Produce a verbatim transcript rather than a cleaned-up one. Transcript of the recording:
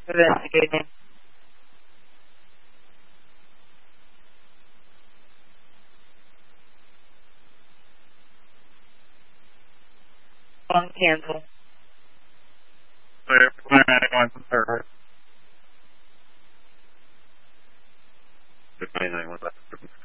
Investigating. On cancel. Clear, clear medic on some server. nine one left.